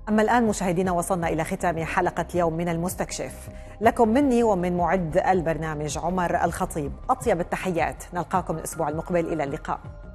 أما الآن مشاهدينا وصلنا إلى ختام حلقة اليوم من المستكشف. لكم مني ومن معد البرنامج عمر الخطيب أطيب التحيات، نلقاكم الأسبوع المقبل، إلى اللقاء.